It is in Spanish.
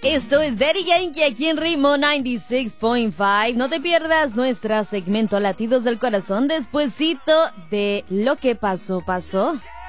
Esto es Daddy Yankee aquí en Ritmo 96.5. No te pierdas nuestro segmento Latidos del Corazón despuesito de Lo que pasó, pasó.